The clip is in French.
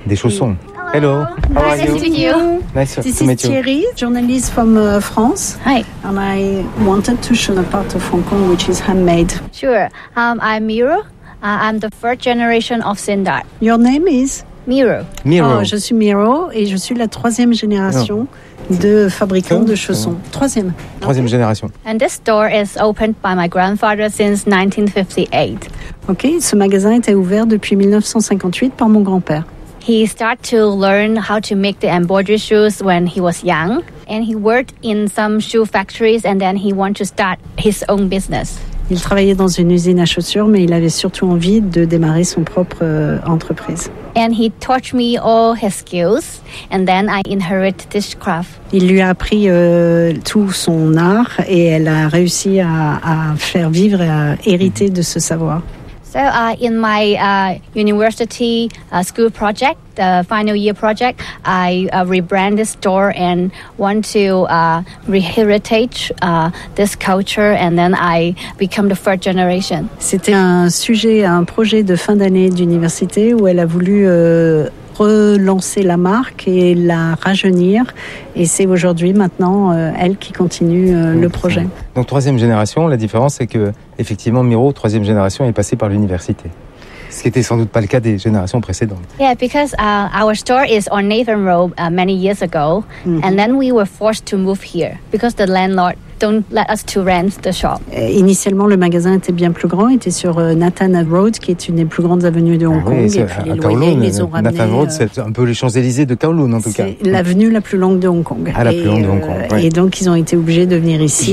des chaussons. Hello, how are Nice to meet you? you. Nice This to is meet you. Thierry, journalist from France. Hi. And I wanted to show the part of Hong Kong which is handmade. Sure. I'm Miro. I'm the third generation of Sindar. Your name is? Miro. Miro. Oh, je suis Miro et je suis la troisième génération de fabricants de chaussons. Troisième génération. And this store is opened by my grandfather since 1958. Ok, ce magasin était ouvert depuis 1958 par mon grand-père. He started to learn how to make the embroidery shoes when he was young. And he worked in some shoe factories and then he wanted to start his own business. Il travaillait dans une usine à chaussures, mais il avait surtout envie de démarrer son propre entreprise. And he taught me all his skills, and then I inherited this craft. Il lui a appris tout son art et elle a réussi à faire vivre et à hériter de ce savoir. So in my university school project, the final year project, I rebrand this store and want to reheritage this culture, and then I become the third generation. C'était un projet de fin d'année d'université où elle a voulu relancer la marque et la rajeunir. Et c'est aujourd'hui, maintenant, elle qui continue le projet. Donc troisième génération, la différence c'est que effectivement Miro, troisième génération, est passé par l'université. Ce qui n'était sans doute pas le cas des générations précédentes. Yeah, because our store is on Nathan Road many years ago, and then we were forced to move here because the landlord don't let us to rent the shop. Initialement, le magasin était bien plus grand, était sur Nathan Road, qui est une des plus grandes avenues de Hong Kong. Oui, et puis les loyers, ils les ont ramenés. Nathan Road, c'est un peu les Champs-Élysées de Kowloon en tout cas. C'est l'avenue la plus longue de Hong Kong. Ah, la plus longue de Hong Kong. Ouais. Et donc, ils ont été obligés de venir ici.